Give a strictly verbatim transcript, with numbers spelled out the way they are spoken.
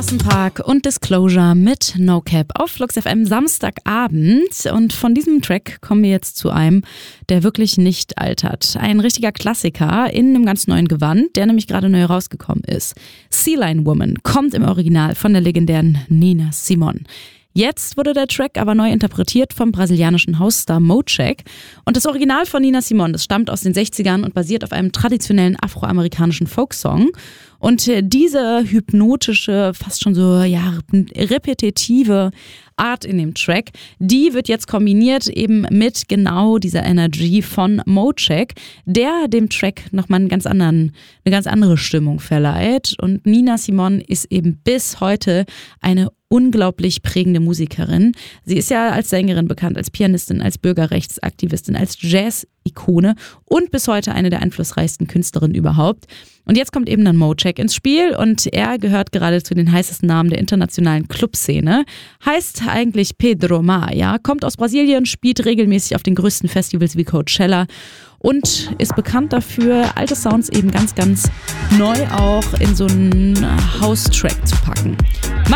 Anderson .Paak und Disclosure mit No Cap auf Flux F M Samstagabend. Und von diesem Track kommen wir jetzt zu einem, der wirklich nicht altert. Ein richtiger Klassiker in einem ganz neuen Gewand, der nämlich gerade neu rausgekommen ist. Sea Lion Woman kommt im Original von der legendären Nina Simone. Jetzt wurde der Track aber neu interpretiert vom brasilianischen Hausstar Mochek. Und das Original von Nina Simone, das stammt aus den sechzigern und basiert auf einem traditionellen afroamerikanischen Folksong. Und diese hypnotische, fast schon so ja repetitive Art in dem Track, die wird jetzt kombiniert eben mit genau dieser Energy von Mochek, der dem Track nochmal einen ganz anderen, eine ganz andere Stimmung verleiht. Und Nina Simone ist eben bis heute eine unglaublich prägende Musikerin. Sie ist ja als Sängerin bekannt, als Pianistin, als Bürgerrechtsaktivistin, als Jazz-Ikone und bis heute eine der einflussreichsten Künstlerinnen überhaupt. Und jetzt kommt eben dann Mochek ins Spiel und er gehört gerade zu den heißesten Namen der internationalen Clubszene. Heißt eigentlich Pedro Mar, ja, kommt aus Brasilien, spielt regelmäßig auf den größten Festivals wie Coachella und ist bekannt dafür, alte Sounds eben ganz, ganz neu auch in so einen House-Track zu packen.